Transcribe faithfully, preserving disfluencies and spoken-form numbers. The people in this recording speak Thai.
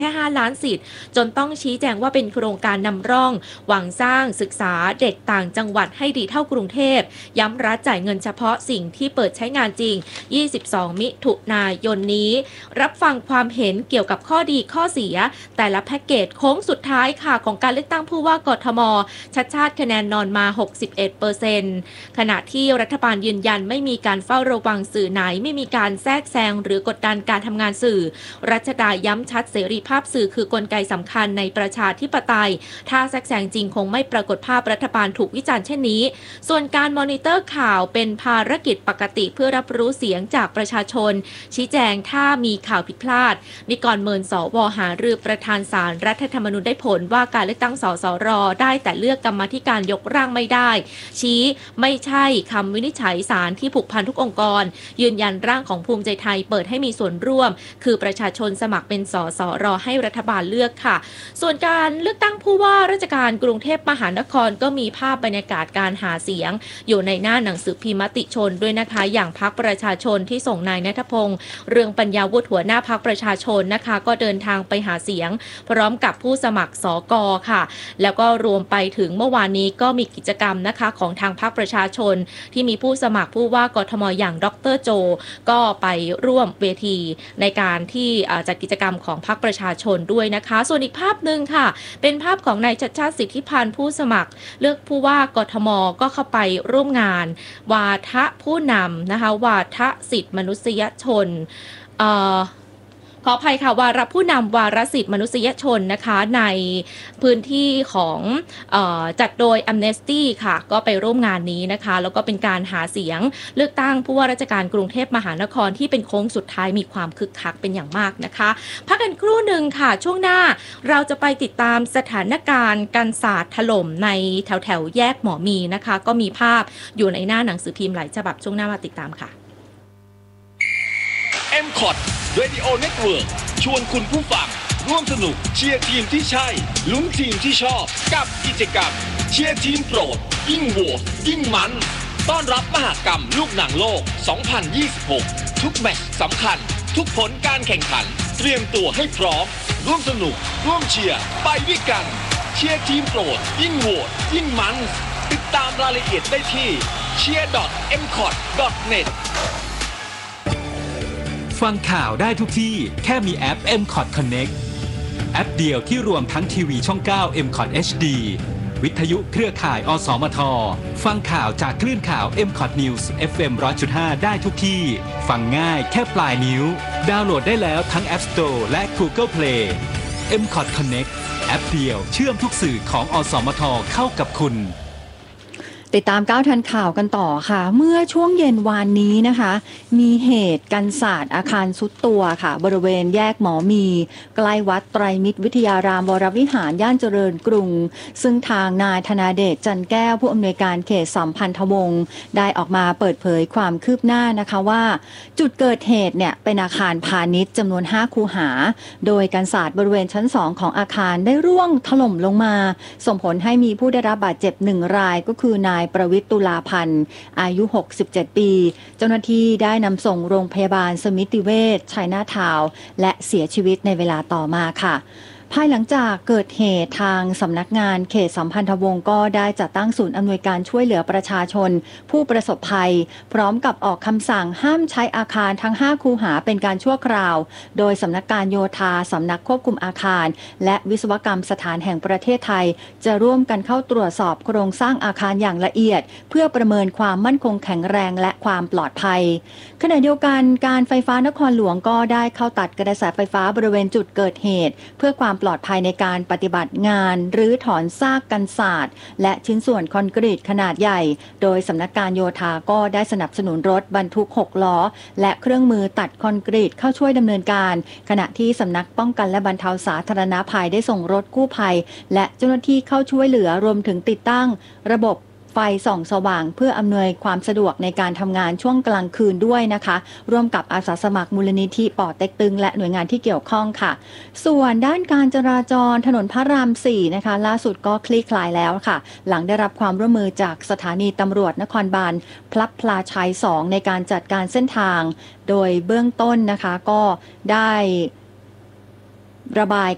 แค่ห้าล้านสิทธิ์จนต้องชี้แจงว่าเป็นโครงการนำร่องหวังสร้างศึกษาเด็กต่างจังหวัดให้ดีเท่ากรุงเทพย้ำรัฐจ่ายเงินเฉพาะสิ่งที่เปิดใช้งานจริงยี่สิบสองมิถุนายนนี้รับฟังความเห็นเกี่ยวกับข้อดีข้อเสียแต่ละแพ็กเกจโค้งสุดท้ายค่ะของการเลือกตั้งผู้ว่ากทมชัดชาติคะแนนนอนมา หกสิบเอ็ดเปอร์เซ็นต์ ขณะที่รัฐบาลยืนยันไม่มีการเฝ้าระวังสื่อไหนไม่มีการแทรกแซงหรือกดดันการทำงานสื่อรัชดาย้ำชัดเสรีภาพสื่อคือกลไกสำคัญในประชาธิปไตยถ้าแทรกแซงจริงคงไม่ปรากฏภาพรัฐบาลถูกวิจารณ์เช่นนี้ส่วนการมอนิเตอร์ข่าวเป็นภารกิจปกติเพื่อรับรู้เสียงจากประชาชนชี้แจงถ้ามีข่าวผิดพลาดนิกรเมินสวหารือประธานศาลรัฐธรรมนูญได้ผลว่าการเลือกตั้งสสรได้แต่เลือกกรรมาธิการยกร่างไม่ได้ชี้ไม่ใช่คำวินิจฉัยศาลที่ผูกพันทุกองค์กรยืนยันร่างของภูมิใจไทยเปิดให้มีส่วนร่วมคือประชาชนสมัครเป็นสสรให้รัฐบาลเลือกค่ะส่วนการเลือกตั้งผู้ว่าราชการกรุงเทพมหานครก็มีภาพบรรยากาศการหาเสียงอยู่ในหน้าหนังสือพิมพ์มติชนด้วยนะคะอย่างพรรคประชาชนที่ส่งนายณัฐพงษ์เรืองปัญญาวุฒิหัวหน้าพรรคประชาชนนะคะก็เดินทางไปหาเสียงพร้อมกับผู้สมัครสกค่ะแล้วก็รวมไปถึงเมื่อวานนี้ก็มีกิจกรรมนะคะของทางพรรคประชาชนที่มีผู้สมัครผู้ว่ากทมอย่างดรโจก็ไปร่วมเวทีในการที่จัดกิจกรรมของพรรคประชาชนด้วยนะคะส่วนอีกภาพหนึ่งค่ะเป็นภาพของนายชัชชาติสิทธิพันธ์ผู้สมัครเลือกผู้ว่ากทมก็เข้าไปร่วมงานวาทะผู้นำนะคะวาทะสิทธิมนุษยชนเอ่อขออภัยค่ะวาระผู้นำวาระสิทธิมนุษยชนนะคะในพื้นที่ของเอ่อจัดโดย Amnesty ค่ะก็ไปร่วมงานนี้นะคะแล้วก็เป็นการหาเสียงเลือกตั้งผู้ว่าราชการกรุงเทพมหานครที่เป็นโค้งสุดท้ายมีความคึกคักเป็นอย่างมากนะคะพักกันครู่หนึ่งค่ะช่วงหน้าเราจะไปติดตามสถานการณ์การสาดถล่มในแถวแถวแยกหมอมีนะคะก็มีภาพอยู่ในหน้าหนังสือพิมพ์หลายฉบับช่วงหน้ามาติดตามค่ะเอ็ม คอท Radio Network ชวนคุณผู้ฟังร่วมสนุกเชียร์ทีมที่ใช่ลุ้นทีมที่ชอบกับกิจกรรมเชียร์ทีมโปรดยิ่งโหวตยิ่งมันต้อนรับมหกรรมลูกหนังโลก สองพันยี่สิบหก ทุกแมตช์สำคัญทุกผลการแข่งขันเตรียมตัวให้พร้อมร่วมสนุกร่วมเชียร์ไปด้วยกันเชียร์ทีมโปรดยิ่งโหวตยิ่งมันติดตามรายละเอียดได้ที่ เชียร์ ดอท เอ็ม คอท ดอท เน็ตฟังข่าวได้ทุกที่แค่มีแอป เอ็ม คอท Connect แอปเดียวที่รวมทั้งทีวีช่อง เก้า เอ็ม คอท เอช ดี วิทยุเครือข่ายอสมทฟังข่าวจากคลื่นข่าว เอ็ม คอท News เอฟ เอ็ม หนึ่งร้อยจุดห้า ได้ทุกที่ฟังง่ายแค่ปลายนิ้วดาวน์โหลดได้แล้วทั้ง App Store และ Google Play เอ็ม คอท Connect แอปเดียวเชื่อมทุกสื่อของอสมทเข้ากับคุณติดตามก้าวทันข่าวกันต่อค่ะเมื่อช่วงเย็นวานนี้นะคะมีเหตุกันศาสตร์อาคารซุดตัวค่ะบริเวณแยกหมอมีใกล้วัดไตรมิตรวิทยารามวรวิหารย่านเจริญกรุงซึ่งทางนายธนาเดชจันแก้วผู้อำนวยการเขตสัมพันธวงศ์ได้ออกมาเปิดเผยความคืบหน้านะคะว่าจุดเกิดเหตุเนี่ยเป็นอาคารพาณิชย์จำนวนห้าคูหาโดยกันศาสตร์บริเวณชั้นสองของอาคารได้ร่วงถล่มลงมาส่งผลให้มีผู้ได้รับบาดเจ็บหนึ่งรายก็คือนายประวิตรตุลาพันธ์อายุหกสิบเจ็ดปีเจ้าหน้าที่ได้นำส่งโรงพยาบาลสมิติเวชชัยนาทาวน์และเสียชีวิตในเวลาต่อมาค่ะภายหลังจากเกิดเหตุทางสำนักงานเขตสัมพันธวงศ์ก็ได้จัดตั้งศูนย์อำนวยการช่วยเหลือประชาชนผู้ประสบภัยพร้อมกับออกคำสั่งห้ามใช้อาคารทั้งห้าคูหาเป็นการชั่วคราวโดยสำนักการโยธาสำนักควบคุมอาคารและวิศวกรรมสถานแห่งประเทศไทยจะร่วมกันเข้าตรวจสอบโครงสร้างอาคารอย่างละเอียดเพื่อประเมินความมั่นคงแข็งแรงและความปลอดภัยขณะเดียวกันการไฟฟ้านครหลวงก็ได้เข้าตัดกระแสไฟฟ้าบริเวณจุดเกิดเหตุเพื่อความปลอดภัยในการปฏิบัติงานหรือถอนซากกันศาสตร์และชิ้นส่วนคอนกรีตขนาดใหญ่โดยสำนักการโยธาก็ได้สนับสนุนรถบรรทุกหกล้อและเครื่องมือตัดคอนกรีตเข้าช่วยดำเนินการขณะที่สำนักป้องกันและบรรเทาสาธารณภัยได้ส่งรถกู้ภัยและเจ้าหน้าที่เข้าช่วยเหลือรวมถึงติดตั้งระบบไฟส่องสว่างเพื่ออำนวยความสะดวกในการทำงานช่วงกลางคืนด้วยนะคะร่วมกับอาสาสมัครมูลนิธิป่อเต็กตึงและหน่วยงานที่เกี่ยวข้องค่ะส่วนด้านการจราจรถนนพระรามสี่นะคะล่าสุดก็คลี่คลายแล้วค่ะหลังได้รับความร่วมมือจากสถานีตำรวจนครบาลพลับพลาชัยสองในการจัดการเส้นทางโดยเบื้องต้นนะคะก็ได้ระบาย